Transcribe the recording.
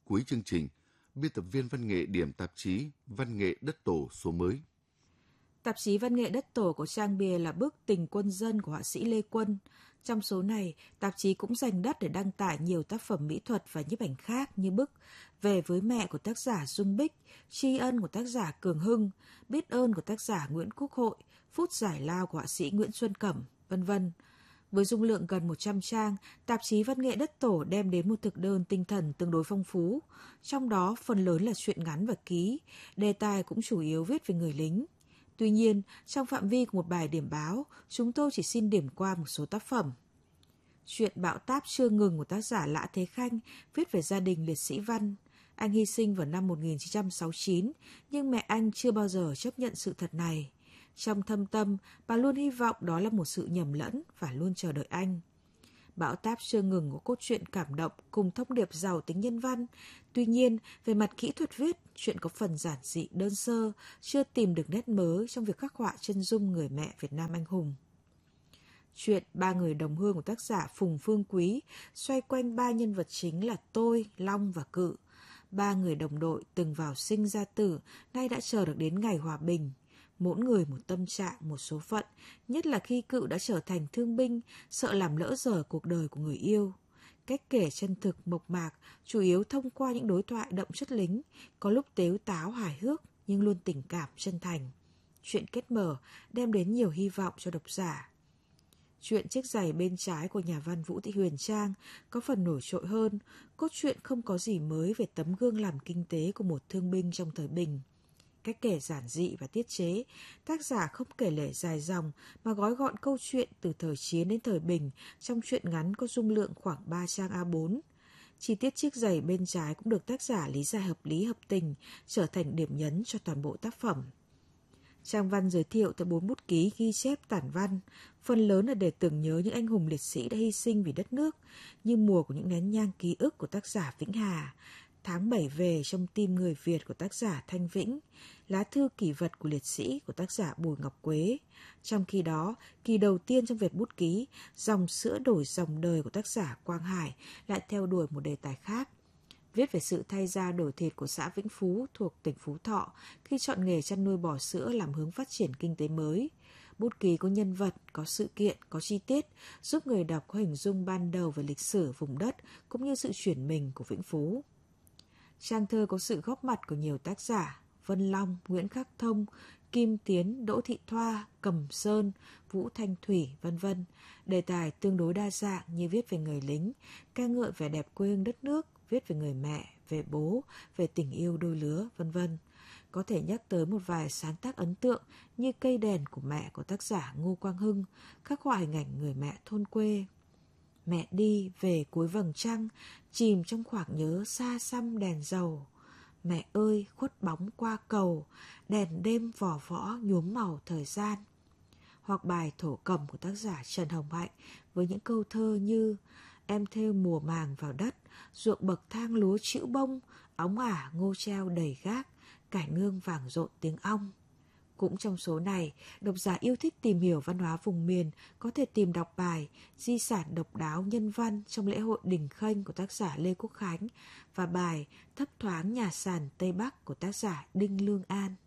Cuối chương trình, biên tập viên văn nghệ điểm tạp chí Văn nghệ Đất Tổ số mới. Tạp chí Văn nghệ Đất Tổ có trang bìa là bức Tình Quân Dân của họa sĩ Lê Quân. Trong số này, tạp chí cũng dành đất để đăng tải nhiều tác phẩm mỹ thuật và nhiếp ảnh khác như bức Về với mẹ của tác giả Dung Bích, Tri ân của tác giả Cường Hưng, Biết ơn của tác giả Nguyễn Quốc Hội, Phút giải lao của họa sĩ Nguyễn Xuân Cẩm, vân vân. Với dung lượng gần 100 trang, tạp chí Văn nghệ Đất Tổ đem đến một thực đơn tinh thần tương đối phong phú. Trong đó, phần lớn là truyện ngắn và ký, đề tài cũng chủ yếu viết về người lính. Tuy nhiên, trong phạm vi của một bài điểm báo, chúng tôi chỉ xin điểm qua một số tác phẩm. Chuyện Bão táp chưa ngừng của tác giả Lã Thế Khanh viết về gia đình liệt sĩ Văn. Anh hy sinh vào năm 1969, nhưng mẹ anh chưa bao giờ chấp nhận sự thật này. Trong thâm tâm, bà luôn hy vọng đó là một sự nhầm lẫn và luôn chờ đợi anh. Bão táp chưa ngừng có cốt truyện cảm động cùng thông điệp giàu tính nhân văn. Tuy nhiên, về mặt kỹ thuật viết, chuyện có phần giản dị đơn sơ, chưa tìm được nét mới trong việc khắc họa chân dung người mẹ Việt Nam anh hùng. Chuyện Ba người đồng hương của tác giả Phùng Phương Quý xoay quanh ba nhân vật chính là Tôi, Long và Cự. Ba người đồng đội từng vào sinh ra tử, nay đã chờ được đến ngày hòa bình. Mỗi người một tâm trạng, một số phận, nhất là khi Cự đã trở thành thương binh, sợ làm lỡ dở cuộc đời của người yêu. Cách kể chân thực, mộc mạc, chủ yếu thông qua những đối thoại đậm chất lính, có lúc tếu táo hài hước nhưng luôn tình cảm chân thành. Chuyện kết mở, đem đến nhiều hy vọng cho độc giả. Chuyện Chiếc giày bên trái của nhà văn Vũ Thị Huyền Trang có phần nổi trội hơn, cốt truyện không có gì mới về tấm gương làm kinh tế của một thương binh trong thời bình. Cách kể giản dị và tiết chế, tác giả không kể lể dài dòng mà gói gọn câu chuyện từ thời chiến đến thời bình trong truyện ngắn có dung lượng khoảng 3 trang A4. Chi tiết chiếc giày bên trái cũng được tác giả lý giải hợp lý hợp tình, trở thành điểm nhấn cho toàn bộ tác phẩm. Trang văn giới thiệu tới 4 bút ký ghi chép tản văn, phần lớn là để tưởng nhớ những anh hùng liệt sĩ đã hy sinh vì đất nước, như Mùa của những nén nhang ký ức của tác giả Vĩnh Hà, Tháng 7 về trong tim người Việt của tác giả Thanh Vĩnh, Lá thư kỷ vật của liệt sĩ của tác giả Bùi Ngọc Quế. Trong khi đó, kỳ đầu tiên trong vệt bút ký, Dòng sữa đổi dòng đời của tác giả Quang Hải lại theo đuổi một đề tài khác. Viết về sự thay da đổi thịt của xã Vĩnh Phú thuộc tỉnh Phú Thọ khi chọn nghề chăn nuôi bò sữa làm hướng phát triển kinh tế mới. Bút ký có nhân vật, có sự kiện, có chi tiết, giúp người đọc có hình dung ban đầu về lịch sử vùng đất cũng như sự chuyển mình của Vĩnh Phú. Trang thơ có sự góp mặt của nhiều tác giả, Vân Long, Nguyễn Khắc Thông, Kim Tiến, Đỗ Thị Thoa, Cẩm Sơn, Vũ Thanh Thủy, vân vân. Đề tài tương đối đa dạng như viết về người lính, ca ngợi vẻ đẹp quê hương đất nước, viết về người mẹ, về bố, về tình yêu đôi lứa, vân vân. Có thể nhắc tới một vài sáng tác ấn tượng như Cây đèn của mẹ của tác giả Ngô Quang Hưng, khắc họa hình ảnh người mẹ thôn quê. Mẹ đi về cuối vầng trăng, chìm trong khoảng nhớ xa xăm đèn dầu. Mẹ ơi khuất bóng qua cầu, đèn đêm vỏ võ nhuốm màu thời gian. Hoặc bài Thổ Cẩm của tác giả Trần Hồng Hạnh với những câu thơ như Em thêu mùa màng vào đất, ruộng bậc thang lúa chĩu bông, óng ả ngô treo đầy gác, cải nương vàng rộn tiếng ong. Cũng trong số này, độc giả yêu thích tìm hiểu văn hóa vùng miền có thể tìm đọc bài Di sản độc đáo nhân văn trong lễ hội Đình Khênh của tác giả Lê Quốc Khánh và bài Thấp thoáng nhà sàn Tây Bắc của tác giả Đinh Lương An.